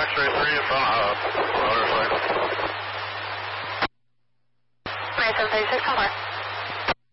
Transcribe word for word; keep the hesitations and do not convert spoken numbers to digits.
X-ray three in front of motorcycle. nine seven three six, come on.